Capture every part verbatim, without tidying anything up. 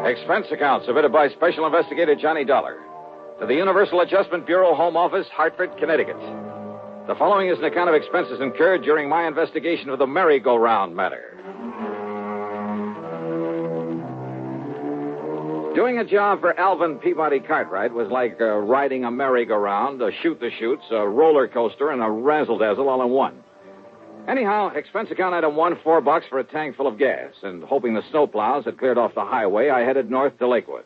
Expense account submitted by Special Investigator Johnny Dollar to the Universal Adjustment Bureau, Home Office, Hartford, Connecticut. The following is an account of expenses incurred during my investigation of the merry-go-round matter. Doing a job for Alvin Peabody Cartwright was like uh, riding a merry-go-round, a shoot-the-chutes, a roller coaster, and a razzle-dazzle all in one. Anyhow, expense account item one, four bucks for a tank full of gas, and hoping the snowplows had cleared off the highway, I headed north to Lakewood.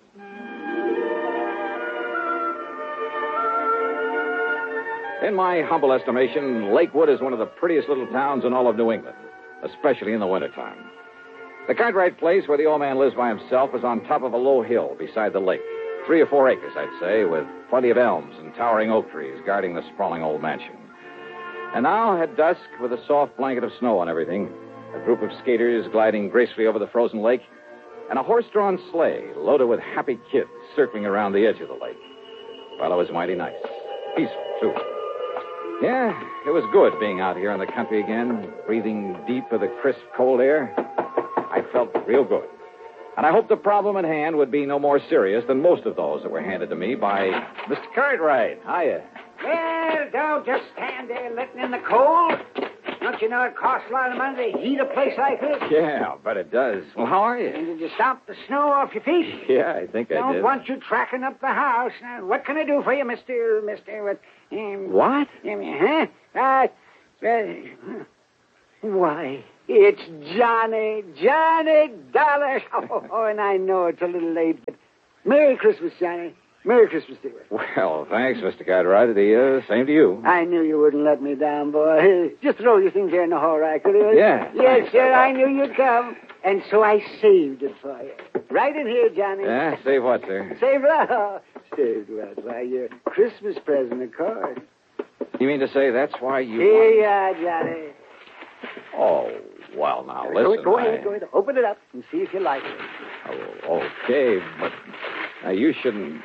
In my humble estimation, Lakewood is one of the prettiest little towns in all of New England, especially in the wintertime. The Cartwright place where the old man lives by himself is on top of a low hill beside the lake. Three or four acres, I'd say, with plenty of elms and towering oak trees guarding the sprawling old mansion. And now, at dusk, with a soft blanket of snow on everything, a group of skaters gliding gracefully over the frozen lake, and a horse-drawn sleigh loaded with happy kids circling around the edge of the lake. Well, it was mighty nice. Peaceful, too. Yeah, it was good being out here in the country again, breathing deep of the crisp, cold air. I felt real good. And I hoped the problem at hand would be no more serious than most of those that were handed to me by Mister Cartwright. Hiya. Well, don't just stand there letting in the cold. Don't you know it costs a lot of money to heat a place like this? Yeah, but it does. Well, how are you? And did you stomp the snow off your feet? Yeah, I think I don't did. Don't want you tracking up the house. Now, what can I do for you, Mister... Mister... What? Um, what? Um, huh? Uh, uh, why, it's Johnny. Johnny Dollar. Oh, oh, and I know it's a little late, but Merry Christmas, Johnny. Merry Christmas, dear. Well, thanks, Mister Cartwright. The uh, same to you. I knew you wouldn't let me down, boy. Just throw your things here in the hall rack, will you? Yeah. Yes, sir, I knew you'd come. And so I saved it for you. Right in here, Johnny. Yeah, save what, sir? Saved what? Saved what? Why, your Christmas present, of course. You mean to say that's why you... Here want... you are, Johnny. Oh, well, now, go, listen. Go I... ahead, go ahead. Open it up and see if you like it. Oh, okay, but now you shouldn't...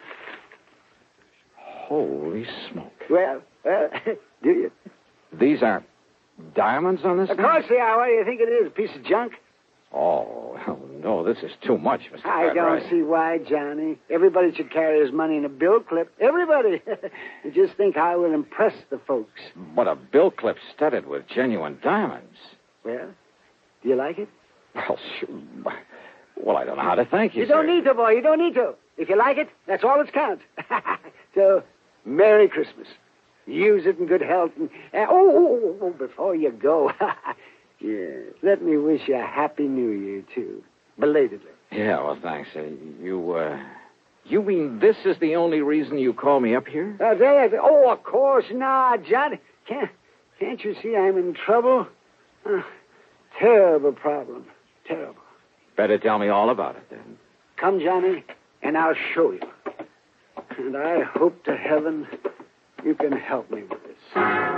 Holy smoke. Well, well, do you? These are diamonds on this Of thing? course they are. What do you think it is? A piece of junk? Oh, well, no, this is too much, Mister I Cartwright. don't see why, Johnny. Everybody should carry his money in a bill clip. Everybody. You just think how it will impress the folks. But a bill clip studded with genuine diamonds. Well, do you like it? Well, sure. Well, I don't know how to thank you, You don't sir. need to, boy. You don't need to. If you like it, that's all that counts. So, Merry Christmas. Use it in good health. And, uh, oh, oh, oh, before you go, yeah, let me wish you a Happy New Year, too. Belatedly. Yeah, well, thanks. Uh, you, uh... You mean this is the only reason you call me up here? Uh, there, oh, of course not, Johnny. Can't, can't you see I'm in trouble? Uh, terrible problem. Terrible. Better tell me all about it, then. Come, Johnny, and I'll show you. And I hope to heaven you can help me with it.